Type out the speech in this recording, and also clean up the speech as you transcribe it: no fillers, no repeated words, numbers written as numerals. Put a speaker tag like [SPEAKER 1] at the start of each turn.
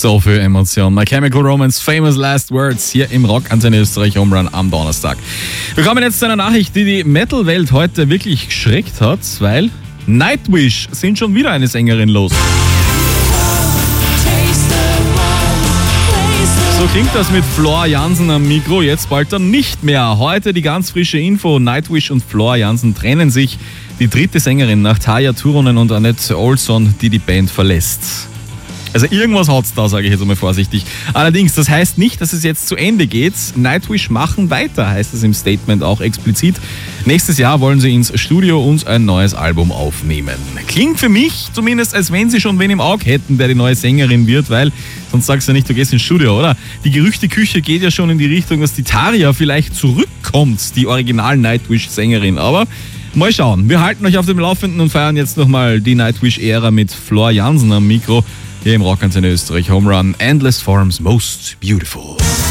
[SPEAKER 1] So viel Emotion. My Chemical Romance, Famous Last Words hier im Rockantenne Österreich Home Run am Donnerstag. Wir kommen jetzt zu einer Nachricht, die die Metal-Welt heute wirklich geschreckt hat, weil Nightwish sind schon wieder eine Sängerin los. So klingt das mit Floor Jansen am Mikro, jetzt bald dann nicht mehr. Heute die ganz frische Info, Nightwish und Floor Jansen trennen sich. Die dritte Sängerin nach Tarja Turunen und Annette Olsson, die Band verlässt. Also irgendwas hat's da, sage ich jetzt einmal vorsichtig. Allerdings, das heißt nicht, dass es jetzt zu Ende geht. Nightwish machen weiter, heißt es im Statement auch explizit. Nächstes Jahr wollen sie ins Studio und ein neues Album aufnehmen. Klingt für mich zumindest, als wenn sie schon wen im Auge hätten, der die neue Sängerin wird, weil sonst sagst du ja nicht, du gehst ins Studio, oder? Die Gerüchteküche geht ja schon in die Richtung, dass die Tarja vielleicht zurückkommt, die original Nightwish-Sängerin. Aber mal schauen. Wir halten euch auf dem Laufenden und feiern jetzt nochmal die Nightwish-Ära mit Floor Jansen am Mikro. Hier im Rockantenne Österreich Home Run, Endless Forms Most Beautiful.